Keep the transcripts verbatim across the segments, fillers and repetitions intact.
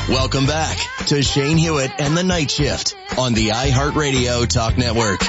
Welcome back to Shane Hewitt and the Night Shift on the iHeartRadio Talk Network.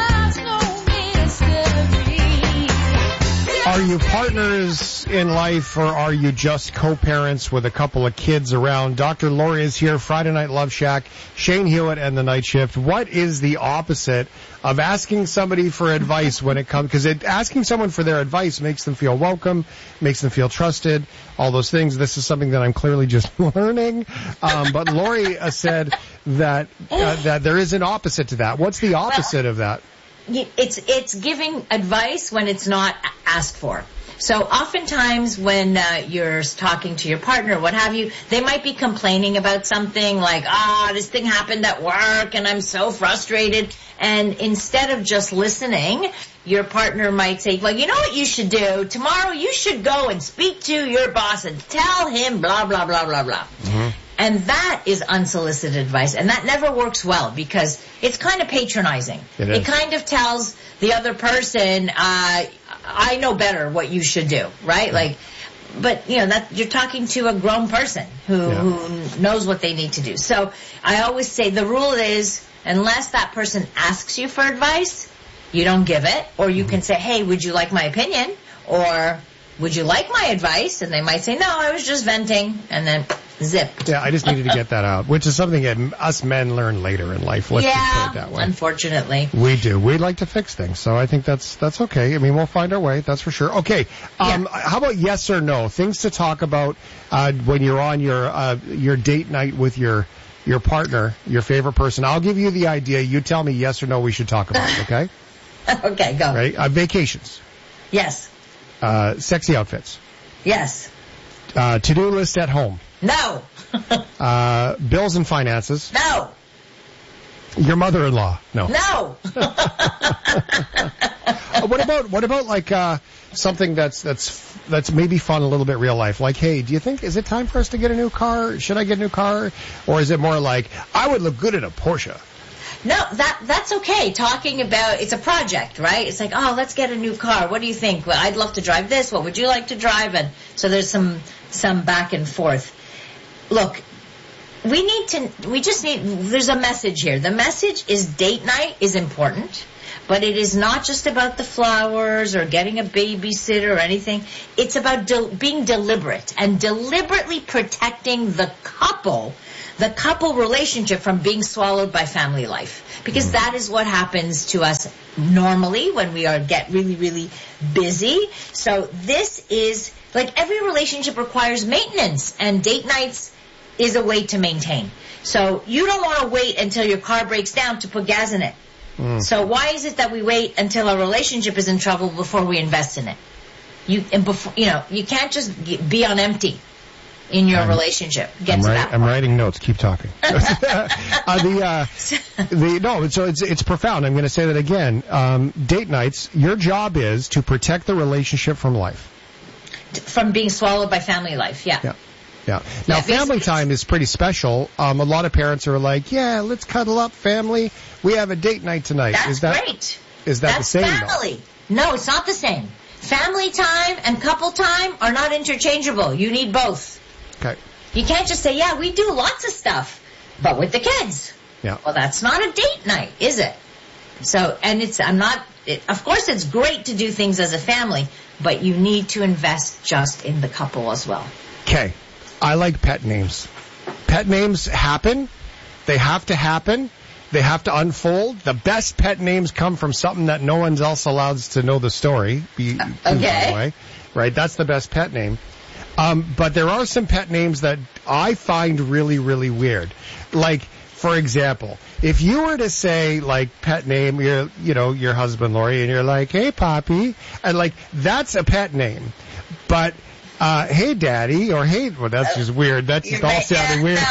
Are you partners in life, or are you just co-parents with a couple of kids around? Doctor Lori is here, Friday Night Love Shack, Shane Hewitt and the Night Shift. What is the opposite of asking somebody for advice when it comes, because it, asking someone for their advice makes them feel welcome, makes them feel trusted, all those things. This is something that I'm clearly just learning. Um, but Lori uh, said that uh, that there is an opposite to that. What's the opposite of that? It's it's giving advice when it's not asked for. So oftentimes when uh, you're talking to your partner, what have you, they might be complaining about something like, ah, oh, this thing happened at work and I'm so frustrated. And instead of just listening, your partner might say, well, you know what you should do? Tomorrow you should go and speak to your boss and tell him blah, blah, blah, blah, blah. Mm-hmm. And that is unsolicited advice. And that never works well because it's kind of patronizing. It, it kind of tells the other person, uh, I know better what you should do, right? Yeah. Like, but, you know, that you're talking to a grown person who, yeah. who knows what they need to do. So I always say the rule is, unless that person asks you for advice, you don't give it. Or you mm-hmm. can say, hey, would you like my opinion? Or would you like my advice? And they might say, no, I was just venting. And then zip. Yeah, I just needed to get that out, which is something that us men learn later in life. Let's yeah, just put it that way. Unfortunately. We do. We like to fix things, so I think that's that's okay. I mean, we'll find our way, that's for sure. Okay, um, yeah. How about yes or no? Things to talk about uh, when you're on your uh, your date night with your your partner, your favorite person. I'll give you the idea. You tell me yes or no we should talk about it, okay? Okay, go. Right? Uh, vacations. Yes. Uh, sexy outfits. Yes. Uh, to-do list at home. No. uh, bills and finances. No. Your mother-in-law. No. No. what about what about like uh, something that's that's that's maybe fun, a little bit real life? Like, hey, do you think is it time for us to get a new car? Should I get a new car? Or is it more like I would look good in a Porsche? No, that that's okay. Talking about, it's a project, right? It's like, oh, let's get a new car. What do you think? Well, I'd love to drive this. What would you like to drive? And so there's some some back and forth. Look, we need to, we just need, there's a message here. The message is date night is important, but it is not just about the flowers or getting a babysitter or anything. It's about de- being deliberate and deliberately protecting the couple the couple relationship from being swallowed by family life. Because that is what happens to us normally when we are get really, really busy. So this is, like, every relationship requires maintenance, and date nights is a way to maintain. So you don't want to wait until your car breaks down to put gas in it. Mm. So why is it that we wait until our relationship is in trouble before we invest in it? You and before, you know, you can't just be on empty in your I'm, relationship. Get I'm, to write, that I'm writing notes. Keep talking. uh, the, uh, the, no, so it's, it's profound. I'm going to say that again. Um, date nights, your job is to protect the relationship from life. From being swallowed by family life, yeah. Yeah. Yeah. Now, yeah, family time is pretty special. Um, a lot of parents are like, yeah, let's cuddle up, family. We have a date night tonight. That's is that, great. Is that That's the same? Family. Though? No, it's not the same. Family time and couple time are not interchangeable. You need both. Okay. You can't just say, yeah, we do lots of stuff, but with the kids. Yeah. Well, that's not a date night, is it? So, and it's, I'm not, it, of course it's great to do things as a family, but you need to invest just in the couple as well. Okay. I like pet names. Pet names happen. They have to happen. They have to unfold. The best pet names come from something that no one else allows to know the story. Be, uh, okay. By the way. Right? That's the best pet name. Um, but there are some pet names that I find really, really weird. Like, for example, if you were to say, like, pet name, your, you know, your husband, Lori, and you're like, hey, Poppy, and, like, that's a pet name. But, uh, hey, Daddy, or hey, well, that's just weird. That's just all sounding weird.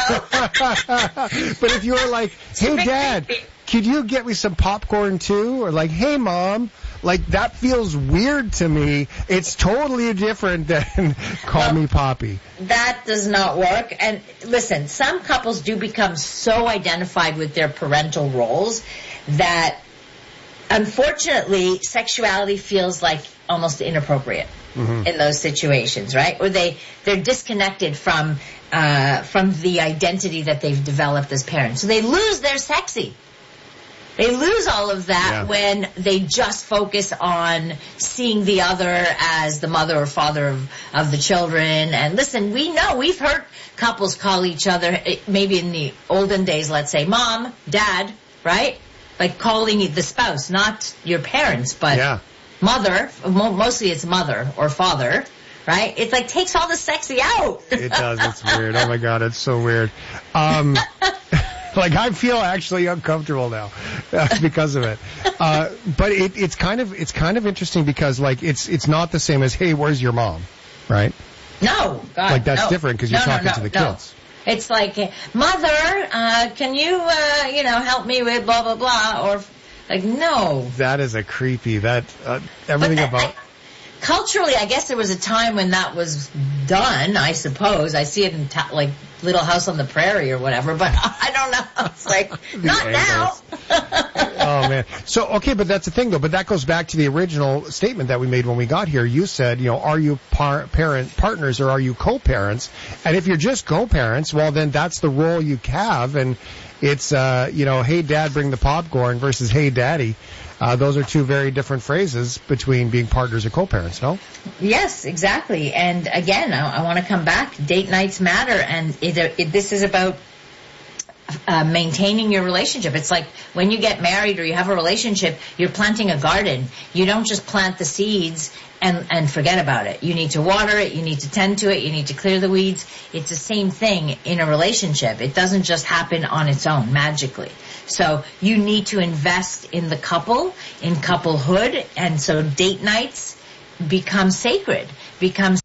But if you were like, hey, Dad, could you get me some popcorn, too? Or, like, hey, Mom. Like, that feels weird to me. It's totally different than call well, me Poppy. That does not work. And listen, some couples do become so identified with their parental roles that, unfortunately, sexuality feels like almost inappropriate. mm-hmm. in those situations, right? Or they, they're disconnected from, uh, from the identity that they've developed as parents. So they lose their sexy. They lose all of that yeah. when they just focus on seeing the other as the mother or father of, of the children. And listen, we know, we've heard couples call each other, maybe in the olden days, let's say, mom, dad, right? Like calling the spouse, not your parents, but yeah. mother. Mostly it's mother or father, right? It like takes all the sexy out. It does. It's weird. Oh my God, it's so weird. Um, Like, I feel actually uncomfortable now uh, because of it. Uh, but it, it's kind of it's kind of interesting because, like, it's it's not the same as, hey, where's your mom, right? No, God, Like, that's no. different because you're no, talking no, no, to the no. kids. It's like, mother, uh, can you, uh, you know, help me with blah, blah, blah, or, like, no. That is a creepy, that, uh, everything that, about... I, culturally, I guess there was a time when that was done, I suppose. I see it in, ta- like, Little House on the Prairie or whatever, but I don't know. It's like, not now. Oh, man. So, okay, but that's the thing, though. But that goes back to the original statement that we made when we got here. You said, you know, are you par- parent partners or are you co-parents? And if you're just co-parents, well, then that's the role you have. And it's, uh, you know, hey, Dad, bring the popcorn versus hey, Daddy. Uh, those are two very different phrases between being partners or co-parents, no? Yes, exactly. And again, I, I want to come back. Date nights matter, and it, it, this is about uh, maintaining your relationship. It's like when you get married or you have a relationship, you're planting a garden. You don't just plant the seeds and, and forget about it. You need to water it. You need to tend to it. You need to clear the weeds. It's the same thing in a relationship. It doesn't just happen on its own magically. So you need to invest in the couple, in couplehood, and so date nights become sacred, become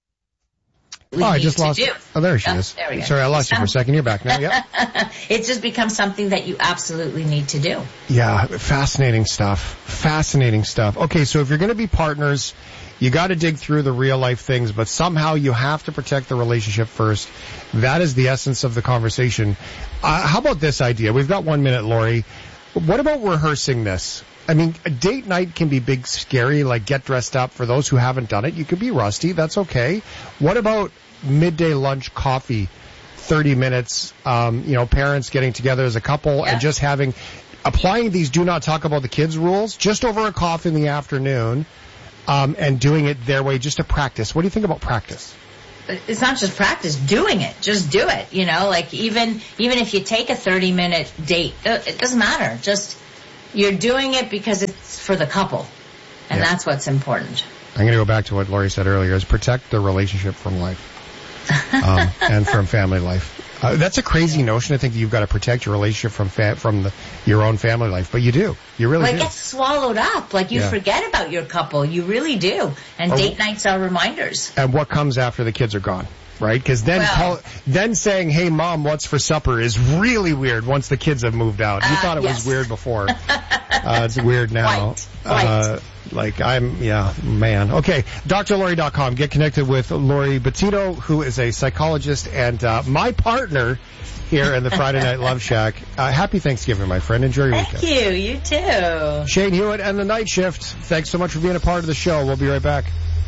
Oh, I just lost. Do. Oh, there she oh, is. There we go. Sorry, I lost you for a second. You're back now. Yep. It's just become something that you absolutely need to do. Yeah, fascinating stuff. Fascinating stuff. Okay, so if you're going to be partners, you got to dig through the real life things, but somehow you have to protect the relationship first. That is the essence of the conversation. Uh, how about this idea? We've got one minute, Lori. What about rehearsing this? I mean, a date night can be big, scary, like get dressed up. For those who haven't done it, you could be rusty. That's okay. What about midday lunch coffee, thirty minutes, um, you know, parents getting together as a couple yeah. and just having, applying these do not talk about the kids rules just over a coffee in the afternoon, um, and doing it their way just to practice. What do you think about practice? It's not just practice, doing it. Just do it, you know, like even, even if you take a thirty minute date, it doesn't matter. Just, you're doing it because it's for the couple. And yeah. that's what's important. I'm going to go back to what Lori said earlier, is protect the relationship from life. um, and from family life. Uh, that's a crazy notion. I think you've got to protect your relationship from fa- from the, your own family life, but you do. You really well, do. It gets swallowed up. Like you yeah. forget about your couple. You really do. And oh, date nights are reminders. And what comes after the kids are gone, right? Because then well, call, then saying, "Hey, Mom, what's for supper?" is really weird once the kids have moved out. You uh, thought it yes. was weird before. uh, it's weird now. Quite. Quite. Uh, Like, I'm, yeah, man. Okay, D R Lori dot com. Get connected with Lori Bettino, who is a psychologist and uh, my partner here in the Friday Night Love Shack. Uh, happy Thanksgiving, my friend. Enjoy your Thank weekend. Thank you. You too. Shane Hewitt and the Night Shift. Thanks so much for being a part of the show. We'll be right back.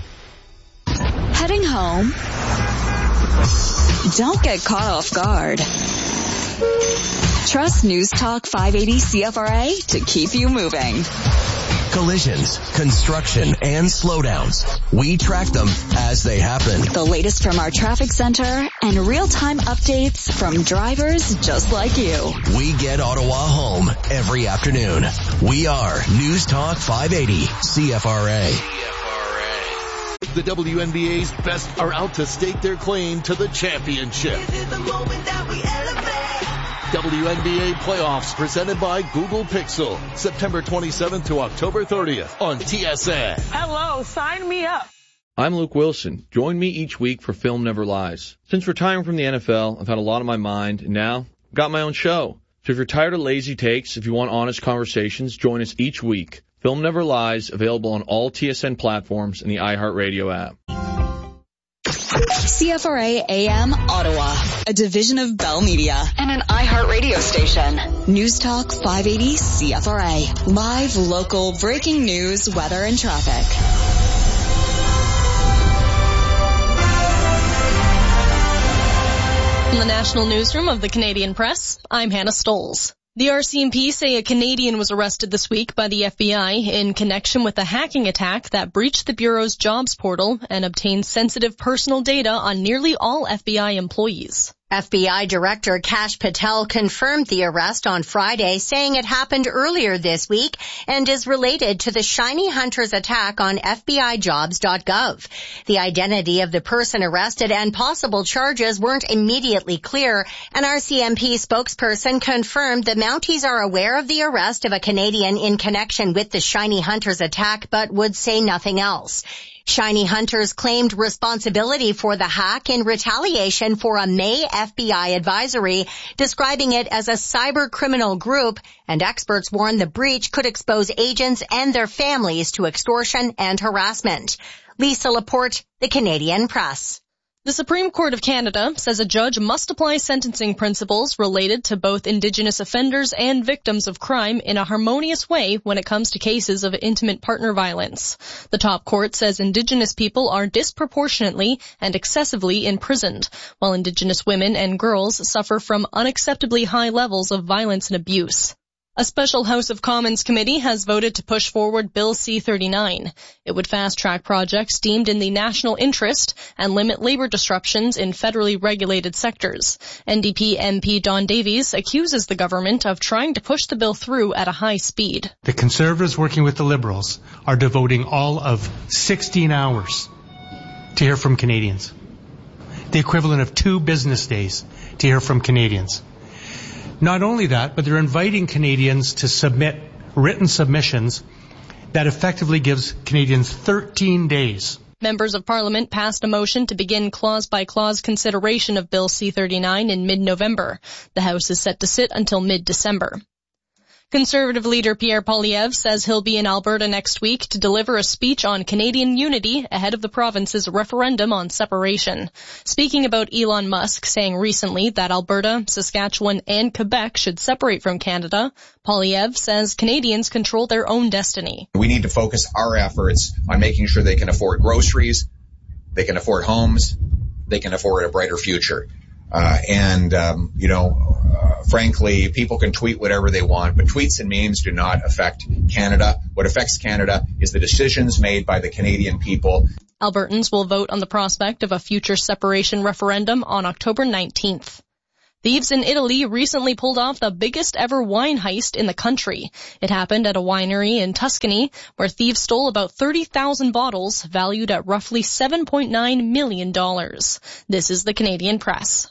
Heading home? Don't get caught off guard. Trust News Talk five eighty C F R A to keep you moving. Collisions, construction, and slowdowns. We track them as they happen. The latest from our traffic center and real-time updates from drivers just like you. We get Ottawa home every afternoon. We are News Talk five eighty C F R A. The W N B A's best are out to stake their claim to the championship. This is the moment that we elevate. W N B A playoffs presented by Google Pixel, September twenty-seventh to October thirtieth on T S N. Hello, sign me up. I'm Luke Wilson. Join me each week for Film Never Lies. Since retiring from the N F L, I've had a lot on my mind, and now I've got my own show. So if you're tired of lazy takes, if you want honest conversations, join us each week. Film Never Lies, available on all T S N platforms and the iHeartRadio app. C F R A A M Ottawa, a division of Bell Media and an iHeartRadio station. News Talk five eighty C F R A. Live, local, breaking news, weather, and traffic. From the National Newsroom of the Canadian Press, I'm Hannah Stoles. The R C M P say a Canadian was arrested this week by the F B I in connection with a hacking attack that breached the Bureau's jobs portal and obtained sensitive personal data on nearly all F B I employees. F B I Director Kash Patel confirmed the arrest on Friday, saying it happened earlier this week and is related to the Shiny Hunters attack on F B I jobs dot gov. The identity of the person arrested and possible charges weren't immediately clear. An R C M P spokesperson confirmed the Mounties are aware of the arrest of a Canadian in connection with the Shiny Hunters attack, but would say nothing else. Shiny Hunters claimed responsibility for the hack in retaliation for a May F B I advisory, describing it as a cyber criminal group, and experts warn the breach could expose agents and their families to extortion and harassment. Lisa Laporte, The Canadian Press. The Supreme Court of Canada says a judge must apply sentencing principles related to both Indigenous offenders and victims of crime in a harmonious way when it comes to cases of intimate partner violence. The top court says Indigenous people are disproportionately and excessively imprisoned, while Indigenous women and girls suffer from unacceptably high levels of violence and abuse. A special House of Commons committee has voted to push forward Bill C thirty-nine. It would fast-track projects deemed in the national interest and limit labor disruptions in federally regulated sectors. N D P M P Don Davies accuses the government of trying to push the bill through at a high speed. The Conservatives working with the Liberals are devoting all of sixteen hours to hear from Canadians. The equivalent of two business days to hear from Canadians. Not only that, but they're inviting Canadians to submit written submissions that effectively gives Canadians thirteen days. Members of Parliament passed a motion to begin clause-by-clause consideration of Bill C thirty-nine in mid-November. The House is set to sit until mid-December. Conservative leader Pierre Poilievre says he'll be in Alberta next week to deliver a speech on Canadian unity ahead of the province's referendum on separation. Speaking about Elon Musk saying recently that Alberta, Saskatchewan, and Quebec should separate from Canada, Poilievre says Canadians control their own destiny. We need to focus our efforts on making sure they can afford groceries, they can afford homes, they can afford a brighter future. Uh, and, um, you know, uh, frankly, people can tweet whatever they want, but tweets and memes do not affect Canada. What affects Canada is the decisions made by the Canadian people. Albertans will vote on the prospect of a future separation referendum on October nineteenth. Thieves in Italy recently pulled off the biggest ever wine heist in the country. It happened at a winery in Tuscany, where thieves stole about thirty thousand bottles, valued at roughly seven point nine million dollars. This is the Canadian Press.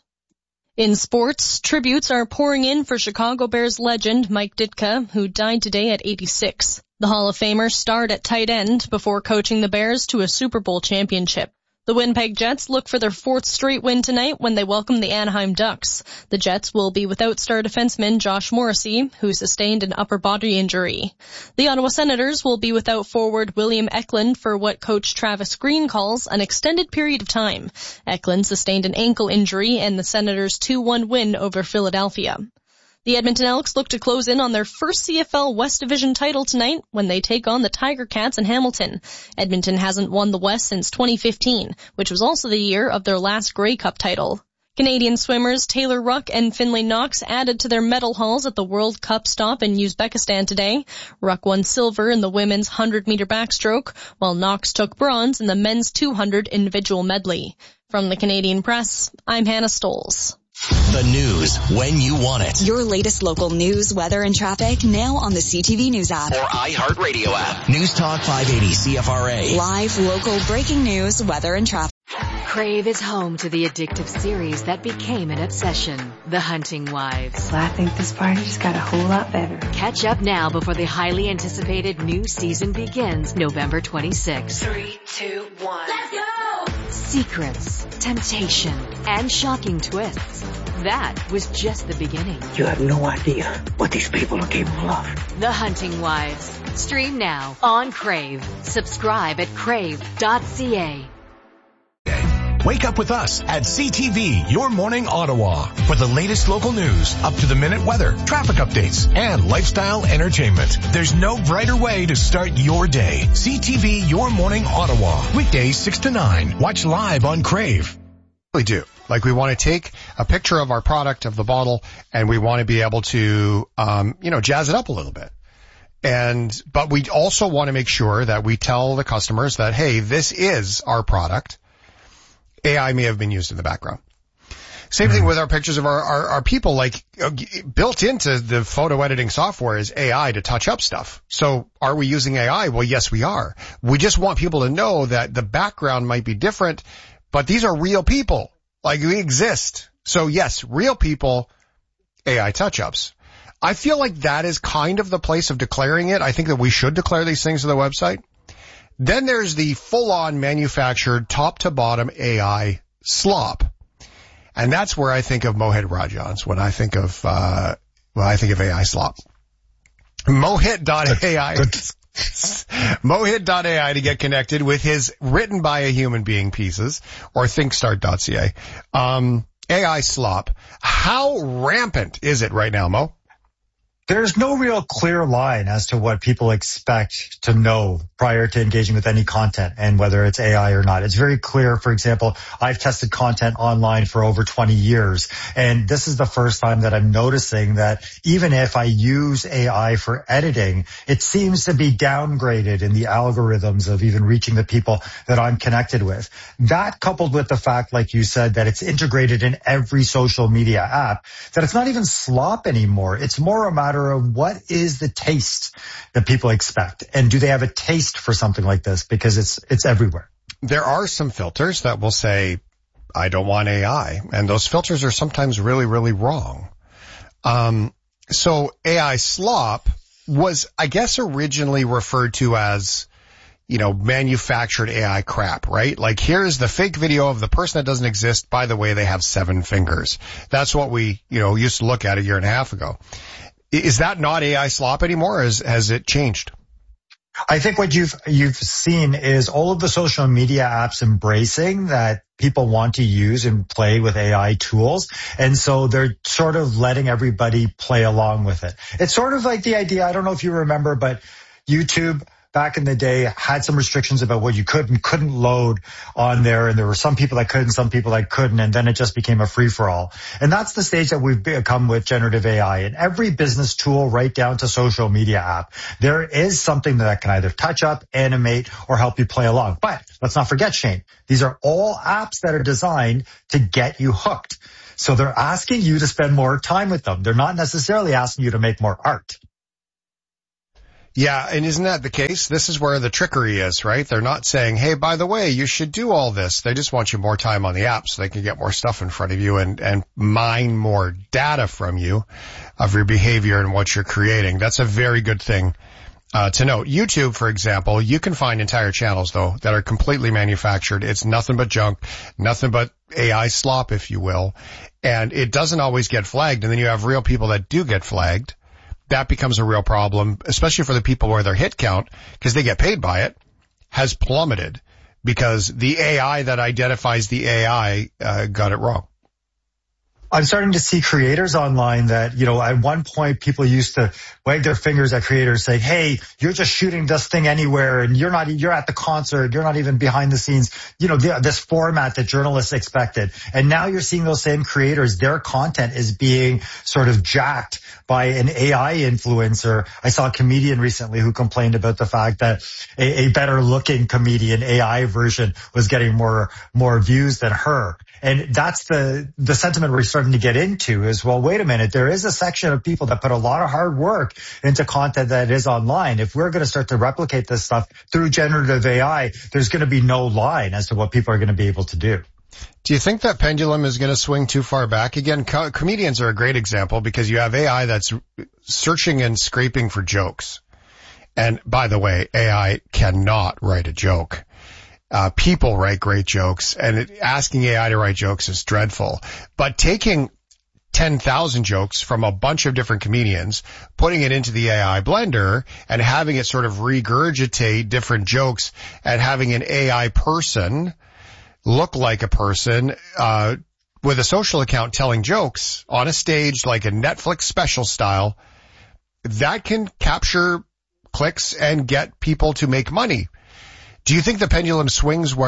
In sports, tributes are pouring in for Chicago Bears legend Mike Ditka, who died today at eighty-six. The Hall of Famer starred at tight end before coaching the Bears to a Super Bowl championship. The Winnipeg Jets look for their fourth straight win tonight when they welcome the Anaheim Ducks. The Jets will be without star defenseman Josh Morrissey, who sustained an upper body injury. The Ottawa Senators will be without forward William Eklund for what coach Travis Green calls an extended period of time. Eklund sustained an ankle injury in the Senators' two one win over Philadelphia. The Edmonton Elks look to close in on their first C F L West Division title tonight when they take on the Tiger Cats in Hamilton. Edmonton hasn't won the West since twenty fifteen, which was also the year of their last Grey Cup title. Canadian swimmers Taylor Ruck and Finlay Knox added to their medal hauls at the World Cup stop in Uzbekistan today. Ruck won silver in the women's one hundred meter backstroke, while Knox took bronze in the men's two hundred individual medley. From the Canadian Press, I'm Hannah Stoles. The news when you want it. Your latest local news, weather, and traffic now on the C T V News app. Or iHeartRadio app. News Talk five eighty C F R A. Live, local, breaking news, weather, and traffic. Crave is home to the addictive series that became an obsession, The Hunting Wives. Well, I think this party just got a whole lot better. Catch up now before the highly anticipated new season begins November twenty-sixth. Three, two, one. Let's go! Secrets, temptation, and shocking twists. That was just the beginning. You have no idea what these people are capable of. The Hunting Wives. Stream now on Crave. Subscribe at crave dot c a. Wake up with us at C T V, Your Morning Ottawa, for the latest local news, up-to-the-minute weather, traffic updates, and lifestyle entertainment. There's no brighter way to start your day. C T V, Your Morning Ottawa, weekdays six to nine. Watch live on Crave. We do. Like we want to take a picture of our product, of the bottle, and we want to be able to, um, you know, jazz it up a little bit. And, but we also want to make sure that we tell the customers that, hey, this is our product. A I may have been used in the background. Same thing with our pictures of our, our, our people, like uh, built into the photo editing software is A I to touch up stuff. So are we using A I? Well, yes, we are. We just want people to know that the background might be different, but these are real people. Like we exist. So yes, real people, A I touch-ups. I feel like that is kind of the place of declaring it. I think that we should declare these things to the website. Then there's the full-on manufactured top-to-bottom A I slop. And that's where I think of Mohit Rajans when I think of, uh, when I think of A I slop. Mohit dot A I. Mohit dot A I to get connected with his written by a human being pieces or thinkstart dot C A. Um, A I slop. How rampant is it right now, Mo? There's no real clear line as to what people expect to know prior to engaging with any content and whether it's A I or not. It's very clear. For example, I've tested content online for over twenty years, and this is the first time that I'm noticing that even if I use A I for editing, it seems to be downgraded in the algorithms of even reaching the people that I'm connected with. That coupled with the fact, like you said, that it's integrated in every social media app, that it's not even slop anymore. It's more a matter of what is the taste that people expect, and do they have a taste for something like this, because it's it's everywhere. There are some filters that will say, I don't want A I, and those filters are sometimes really, really wrong. Um, so A I slop was, I guess, originally referred to as, you know, manufactured A I crap, right? Like, here's the fake video of the person that doesn't exist. By the way, they have seven fingers. That's what we, you know, used to look at a year and a half ago. Is that not A I slop anymore, or has, has it changed? I think what you've you've seen is all of the social media apps embracing that people want to use and play with A I tools. And so they're sort of letting everybody play along with it. It's sort of like the idea, I don't know if you remember, but YouTube back in the day had some restrictions about what you could and couldn't load on there. And there were some people that could and some people that couldn't. And then it just became a free-for-all. And that's the stage that we've become with generative A I. In every business tool, right down to social media app, there is something that can either touch up, animate, or help you play along. But let's not forget, Shane, these are all apps that are designed to get you hooked. So they're asking you to spend more time with them. They're not necessarily asking you to make more art. Yeah, and isn't that the case? This is where the trickery is, right? They're not saying, hey, by the way, you should do all this. They just want you more time on the app so they can get more stuff in front of you and, and mine more data from you of your behavior and what you're creating. That's a very good thing uh, to note. YouTube, for example, you can find entire channels, though, that are completely manufactured. It's nothing but junk, nothing but A I slop, if you will. And it doesn't always get flagged. And then you have real people that do get flagged. That becomes a real problem, especially for the people where their hit count, because they get paid by it, has plummeted because the A I that identifies the A I uh, got it wrong. I'm starting to see creators online that, you know, at one point people used to wag their fingers at creators saying, hey, you're just shooting this thing anywhere and you're not, you're at the concert, you're not even behind the scenes, you know, this format that journalists expected. And now you're seeing those same creators, their content is being sort of jacked by an A I influencer. I saw a comedian recently who complained about the fact that a, a better looking comedian A I version was getting more, more views than her. And that's the, the sentiment we're starting to get into is, well, wait a minute, there is a section of people that put a lot of hard work into content that is online. If we're going to start to replicate this stuff through generative A I, there's going to be no line as to what people are going to be able to do. Do you think that pendulum is going to swing too far back again? Co- comedians are a great example because you have A I that's searching and scraping for jokes. And by the way, A I cannot write a joke. Uh, people write great jokes, and it, asking A I to write jokes is dreadful. But taking ten thousand jokes from a bunch of different comedians, putting it into the A I blender, and having it sort of regurgitate different jokes, and having an A I person look like a person uh with a social account telling jokes on a stage like a Netflix special style, that can capture clicks and get people to make money. Do you think the pendulum swings where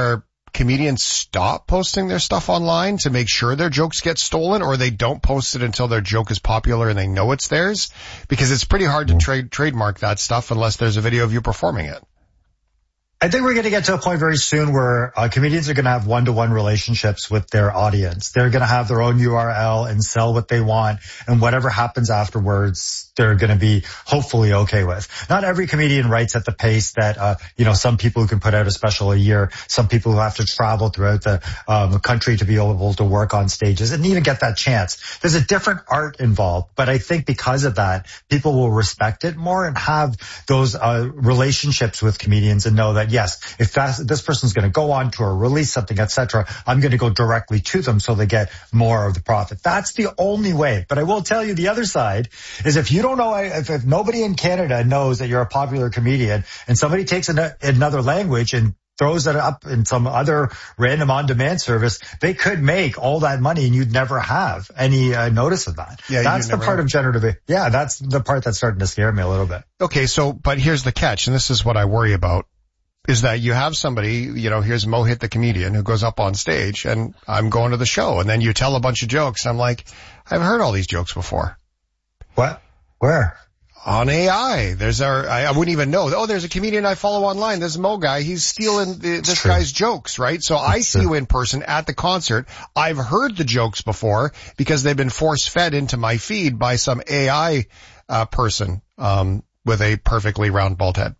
comedians stop posting their stuff online to make sure their jokes get stolen, or they don't post it until their joke is popular and they know it's theirs? Because it's pretty hard to trade trademark that stuff unless there's a video of you performing it. I think we're going to get to a point very soon where uh, comedians are going to have one-to-one relationships with their audience. They're going to have their own U R L and sell what they want, and whatever happens afterwards, they're going to be hopefully okay with. Not every comedian writes at the pace that, uh, you know, some people who can put out a special a year, some people who have to travel throughout the um, country to be able to work on stages and even get that chance. There's a different art involved, but I think because of that, people will respect it more and have those uh, relationships with comedians and know that, yes, if that's, this person's going to go on tour, release something, et cetera, I'm going to go directly to them so they get more of the profit. That's the only way. But I will tell you the other side is if you don't know, if, if nobody in Canada knows that you're a popular comedian and somebody takes an, another language and throws it up in some other random on-demand service, they could make all that money and you'd never have any uh, notice of that. Yeah, that's the part have. of generative. Yeah, that's the part that's starting to scare me a little bit. Okay, so, but here's the catch, and this is what I worry about, is that you have somebody, you know, here's Mohit the comedian who goes up on stage and I'm going to the show, and then you tell a bunch of jokes. And I'm like, I've heard all these jokes before. What? Where? On A I. There's our, I, I wouldn't even know. Oh, there's a comedian I follow online. This Mo guy, he's stealing the, this True. guy's jokes, right? So That's I see true. you in person at the concert. I've heard the jokes before because they've been force fed into my feed by some A I uh, person um, with a perfectly round bald head.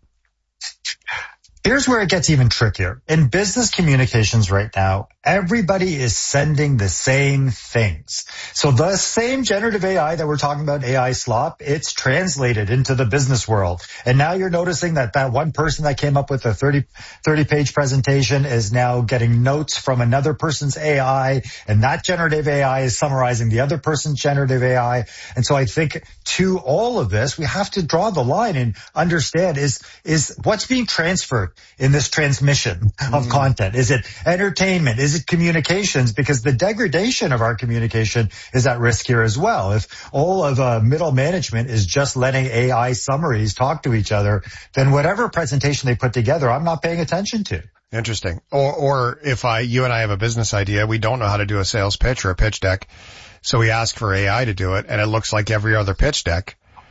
Here's where it gets even trickier. In business communications right now, everybody is sending the same things. So the same generative A I that we're talking about, A I slop, it's translated into the business world. And now you're noticing that that one person that came up with a thirty, thirty page presentation is now getting notes from another person's A I, and that generative A I is summarizing the other person's generative A I. And so I think to all of this, we have to draw the line and understand is, is what's being transferred in this transmission of mm. content. Is it entertainment? Is it communications? Because the degradation of our communication is at risk here as well. If all of uh, middle management is just letting A I summaries talk to each other, then whatever presentation they put together, I'm not paying attention to. Interesting. Or, or if I, you and I have a business idea, we don't know how to do a sales pitch or a pitch deck, so we ask for A I to do it, and it looks like every other pitch deck.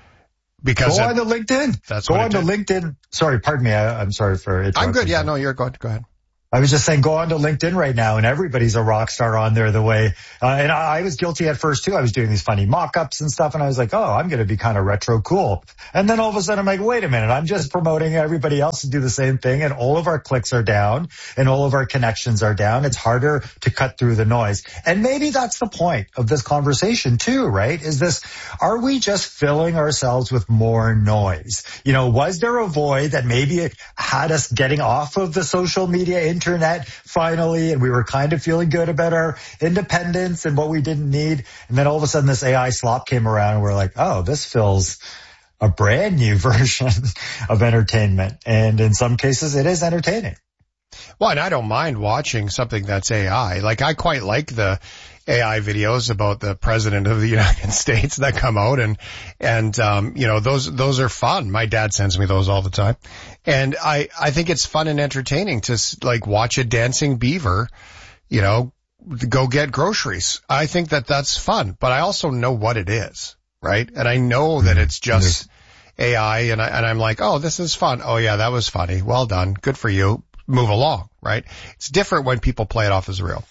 Because go it, on to LinkedIn. That's go what on to LinkedIn. Sorry, pardon me. I, I'm sorry for interrupting. I'm good. Yeah, no, you're good. Go ahead. I was just saying, go on to LinkedIn right now, and everybody's a rock star on there the way. Uh, and I, I was guilty at first, too. I was doing these funny mock-ups and stuff, and I was like, oh, I'm going to be kind of retro cool. And then all of a sudden, I'm like, wait a minute. I'm just promoting everybody else to do the same thing, and all of our clicks are down, and all of our connections are down. It's harder to cut through the noise. And maybe that's the point of this conversation, too, right? Is this, are we just filling ourselves with more noise? You know, was there a void that maybe it had us getting off of the social media internet finally, and we were kind of feeling good about our independence and what we didn't need, and then all of a sudden this A I slop came around and we're like, oh, this feels a brand new version of entertainment, and in some cases it is entertaining. Well, and I don't mind watching something that's A I. Like, I quite like the A I videos about the president of the United States that come out, and, and, um, you know, those, those are fun. My dad sends me those all the time. And I, I think it's fun and entertaining to, like, watch a dancing beaver, you know, go get groceries. I think that that's fun, but I also know what it is, right? And I know that it's just A I, and I, and I'm like, oh, this is fun. Oh yeah, that was funny. Well done. Good for you. Move along, right? It's different when people play it off as real.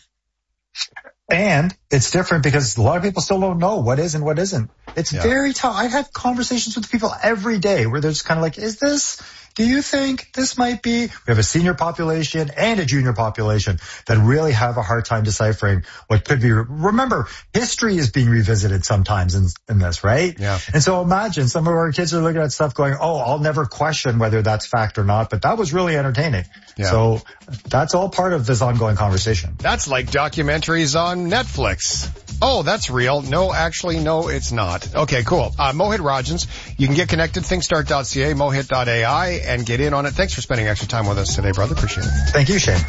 And it's different because a lot of people still don't know what is and what isn't. It's Yeah. very tough. I've had conversations with people every day where they're just kind of like, is this, do you think this might be? We have a senior population and a junior population that really have a hard time deciphering what could be. Remember, history is being revisited sometimes in, in this, right? Yeah. And so imagine some of our kids are looking at stuff going, oh, I'll never question whether that's fact or not, but that was really entertaining. Yeah. So that's all part of this ongoing conversation. That's like documentaries on Netflix. Oh, that's real. No, actually, no, it's not. Okay, cool. Uh, Mohit Rajans. You can get connected, thinkstart dot c a, mohit dot a i, and get in on it. Thanks for spending extra time with us today, brother. Appreciate it. Thank you, Shane.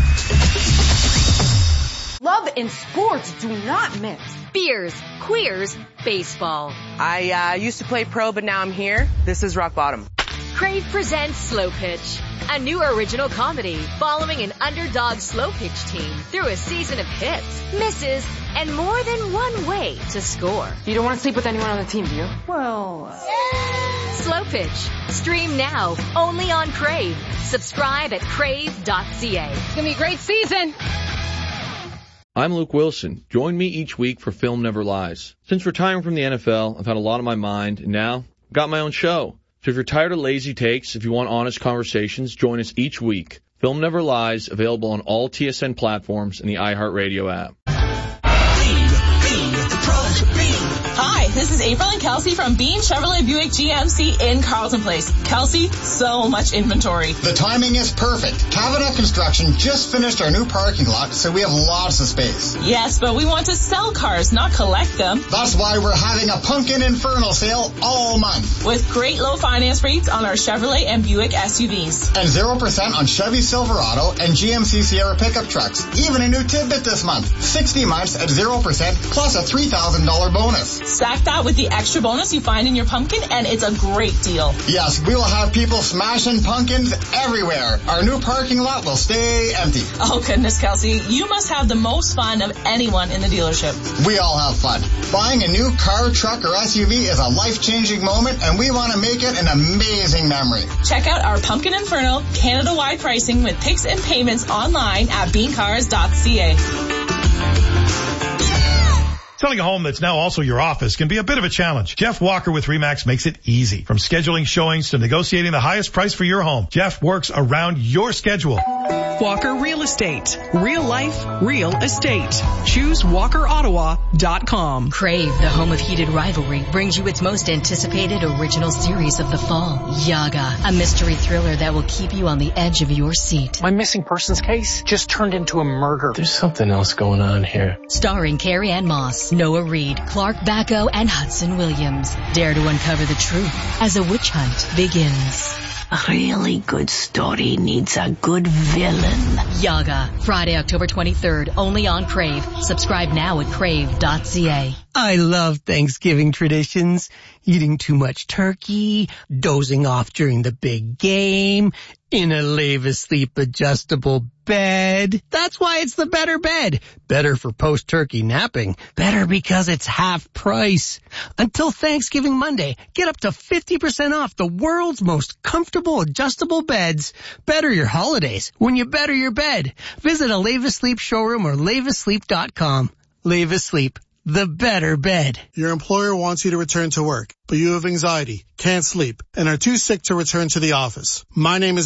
Love and sports do not mix. Beers, queers, baseball. I uh, used to play pro, but now I'm here. This is rock bottom. Crave presents Slow Pitch, a new original comedy following an underdog slow pitch team through a season of hits, misses, and more than one way to score. You don't want to sleep with anyone on the team, do you? Well, uh... Slow Pitch. Stream now, only on Crave. Subscribe at crave dot c a. It's going to be a great season. I'm Luke Wilson. Join me each week for Film Never Lies. Since retiring from the N F L, I've had a lot on my mind, and now I've got my own show. So if you're tired of lazy takes, if you want honest conversations, join us each week. Film Never Lies, available on all T S N platforms and the iHeartRadio app. Hi, this is April and Kelsey from Bean Chevrolet Buick G M C in Carlton Place. Kelsey, so much inventory. The timing is perfect. Cabinet Construction just finished our new parking lot, so we have lots of space. Yes, but we want to sell cars, not collect them. That's why we're having a Pumpkin Inferno sale all month. With great low finance rates on our Chevrolet and Buick S U Vs. And zero percent on Chevy Silverado and G M C Sierra pickup trucks. Even a new tidbit this month. sixty months at zero percent plus a three thousand dollars bonus. Stack that with the extra bonus you find in your pumpkin, and it's a great deal. Yes, we will have people smashing pumpkins everywhere. Our new parking lot will stay empty. Oh, goodness, Kelsey. You must have the most fun of anyone in the dealership. We all have fun. Buying a new car, truck, or S U V is a life-changing moment, and we want to make it an amazing memory. Check out our Pumpkin Inferno Canada-wide pricing with picks and payments online at bean cars dot c a. Selling a home that's now also your office can be a bit of a challenge. Jeff Walker with RE/MAX makes it easy. From scheduling showings to negotiating the highest price for your home, Jeff works around your schedule. Walker Real Estate. Real life, real estate. Choose walker ottawa dot com. Crave, the home of heated rivalry, brings you its most anticipated original series of the fall, Yaga, a mystery thriller that will keep you on the edge of your seat. My missing persons case just turned into a murder. There's something else going on here. Starring Carrie Ann Moss, Noah Reid, Clark Bacco, and Hudson Williams. Dare to uncover the truth as a witch hunt begins. A really good story needs a good villain. Yaga, Friday, October twenty-third, only on Crave. Subscribe now at crave dot c a. I love Thanksgiving traditions. Eating too much turkey, dozing off during the big game, in a Lave Asleep adjustable bed. That's why it's the better bed. Better for post-turkey napping. Better because it's half price. Until Thanksgiving Monday, get up to fifty percent off the world's most comfortable adjustable beds. Better your holidays when you better your bed. Visit a Lave Asleep showroom or lave asleep dot com. Lave Asleep. The better bed. Your employer wants you to return to work, but you have anxiety, can't sleep, and are too sick to return to the office. My name is